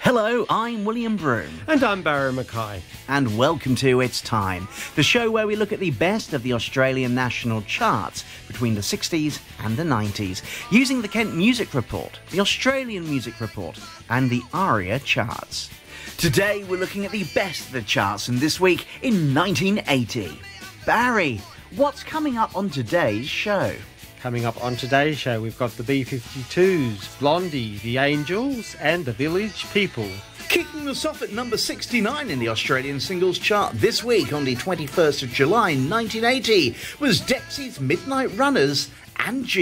Hello, I'm William Broome. And I'm Barry Mackay. And welcome to It's Time, the show where we look at the best of the Australian national charts between the 60s and the 90s, using the Kent Music Report, the Australian Music Report, and the ARIA charts. Today we're looking at the best of the charts from this week in 1980. Barry, what's coming up on today's show? Coming up on today's show, we've got the B-52s, Blondie, The Angels, and The Village People. Kicking us off at number 69 in the Australian singles chart this week on the 21st of July 1980 was Dexy's Midnight Runners and G.